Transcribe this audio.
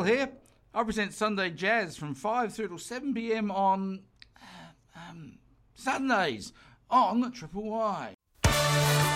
Phil here. I present Sunday Jazz from 5 through till 7 p.m. on Sundays on Triple Y.